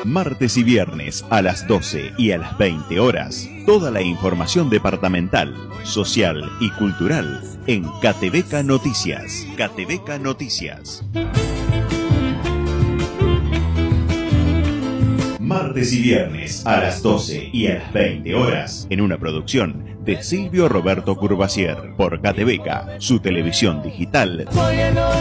Martes y viernes a las 12 y a las 20 horas, toda la información departamental, social y cultural en Catebeca Noticias. Catebeca Noticias. Martes y viernes a las 12 y a las 20 horas, en una producción de Silvio Roberto Curvacier, por Catebeca, su televisión digital.